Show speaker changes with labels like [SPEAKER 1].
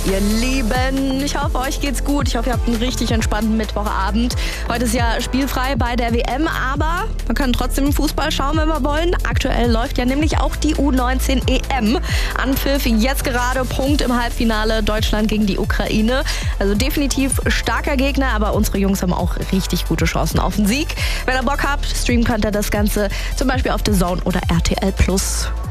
[SPEAKER 1] ihr Lieben. Ich hoffe, euch geht's gut. Ich hoffe, ihr habt einen richtig entspannten Mittwochabend. Heute ist ja spielfrei bei der WM, aber man kann trotzdem Fußball schauen, wenn wir wollen. Aktuell läuft ja nämlich auch die U19 EM. Anpfiff jetzt gerade, Punkt im Halbfinale, Deutschland gegen die Ukraine. Also definitiv starker Gegner, aber unsere Jungs haben auch richtig gute Chancen auf den Sieg. Wenn ihr Bock habt, streamen könnt ihr das Ganze zum Beispiel auf The Zone oder RTL+.